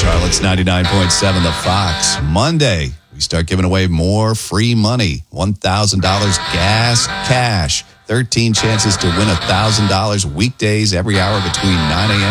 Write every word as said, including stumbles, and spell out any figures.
Charlotte's ninety-nine point seven, The Fox. Monday, we start giving away more free money. one thousand dollars gas cash. thirteen chances to win one thousand dollars weekdays every hour between nine a.m.